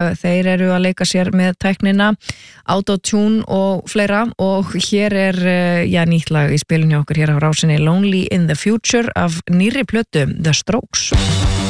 þeir eru að leika sér með tæknina, autotune og fleira og hér nýtt lag í spilinu hjá okkur hér á rásinni Lonely in the Future af nýrri plötu The Strokes.